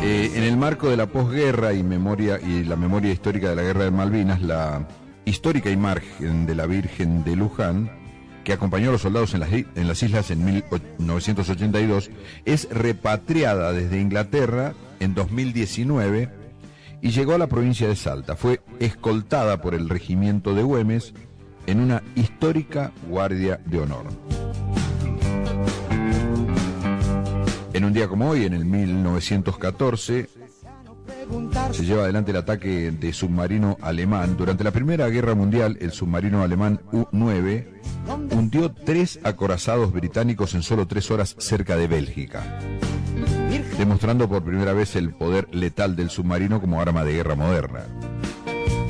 En el marco de la posguerra y la memoria histórica de la Guerra de Malvinas, la histórica imagen de la Virgen de Luján, que acompañó a los soldados en las islas en 1982, es repatriada desde Inglaterra en 2019 y llegó a la provincia de Salta. Fue escoltada por el regimiento de Güemes en una histórica guardia de honor. En un día como hoy, en el 1914, se lleva adelante el ataque de submarino alemán. Durante la Primera Guerra Mundial, el submarino alemán U-9 hundió 3 acorazados británicos en solo 3 horas cerca de Bélgica, demostrando por primera vez el poder letal del submarino como arma de guerra moderna.